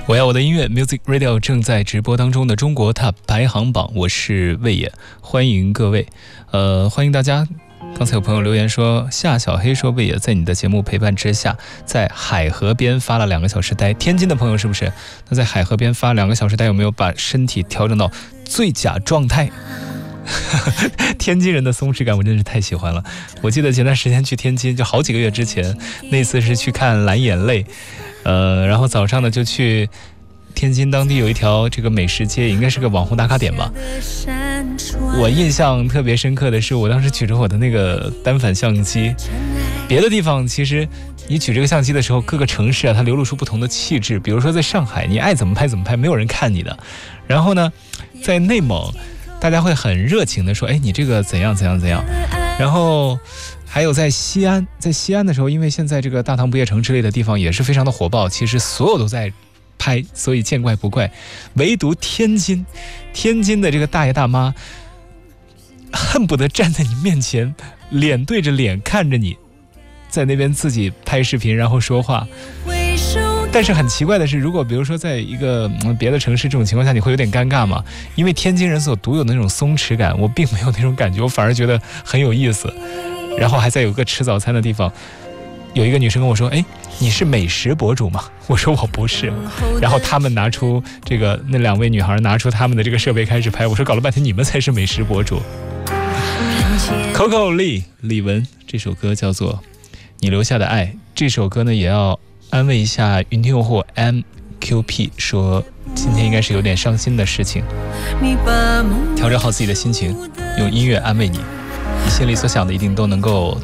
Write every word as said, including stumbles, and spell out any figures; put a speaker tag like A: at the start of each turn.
A: 我要我的音乐 Music Radio 正在直播当中的中国 Top 排行榜，我是魏野，欢迎各位，呃，欢迎大家。刚才有朋友留言说，夏小黑说魏野在你的节目陪伴之下，在海河边发了两个小时呆。天津的朋友是不是？那在海河边发两个小时呆，有没有把身体调整到最佳状态？天津人的松弛感我真是太喜欢了。我记得前段时间去天津，就好几个月之前，那次是去看蓝眼泪，呃，然后早上呢就去天津当地有一条这个美食街，应该是个网红打卡点吧。我印象特别深刻的是，我当时举着我的那个单反相机，别的地方其实你举这个相机的时候，各个城市啊它流露出不同的气质，比如说在上海你爱怎么拍怎么拍，没有人看你的。然后呢在内蒙大家会很热情的说，哎，你这个怎样怎样怎样。然后还有在西安，在西安的时候，因为现在这个大唐不夜城之类的地方也是非常的火爆，其实所有都在拍，所以见怪不怪。唯独天津，天津的这个大爷大妈恨不得站在你面前，脸对着脸看着你，在那边自己拍视频然后说话。但是很奇怪的是，如果比如说在一个、嗯、别的城市这种情况下，你会有点尴尬嘛？因为天津人所独有的那种松弛感，我并没有那种感觉，我反而觉得很有意思。然后还在有个吃早餐的地方，有一个女生跟我说，哎，你是美食博主吗？我说我不是。然后他们拿出这个，那两位女孩拿出他们的这个设备开始拍，我说搞了半天你们才是美食博主。Coco Lee 李玟这首歌叫做你留下的爱，这首歌呢也要安慰一下云听用户 M Q P， 说今天应该是有点伤心的事情，调整好自己的心情，用音乐安慰你，你心里所想的一定都能够